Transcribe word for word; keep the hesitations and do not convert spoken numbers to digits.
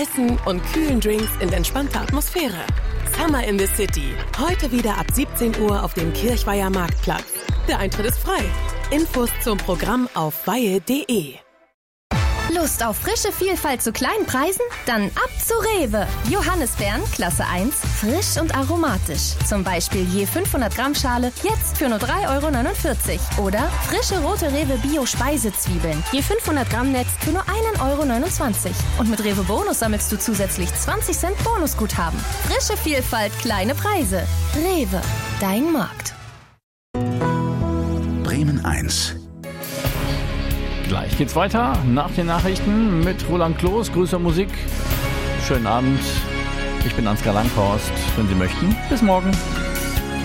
Essen und kühlen Drinks in entspannter Atmosphäre. Summer in the City. Heute wieder ab siebzehn Uhr auf dem Kirchweiher Marktplatz. Der Eintritt ist frei. Infos zum Programm auf weihe punkt de. Lust auf frische Vielfalt zu kleinen Preisen? Dann ab zu Rewe. Johannisbeeren, Klasse eins, frisch und aromatisch. Zum Beispiel je fünfhundert Gramm Schale, jetzt für nur drei Euro neunundvierzig. Oder frische rote Rewe Bio-Speisezwiebeln, je fünfhundert Gramm Netz für nur ein Euro neunundzwanzig. Und mit Rewe Bonus sammelst du zusätzlich zwanzig Cent Bonusguthaben. Frische Vielfalt, kleine Preise. Rewe, dein Markt. Bremen eins. Gleich geht's weiter nach den Nachrichten mit Roland Kloß, Grüße Musik. Schönen Abend. Ich bin Ansgar Langhorst. Wenn Sie möchten, bis morgen.